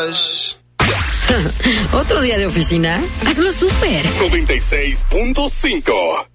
Rush. ¿Otro día de oficina? Hazlo súper. 96.5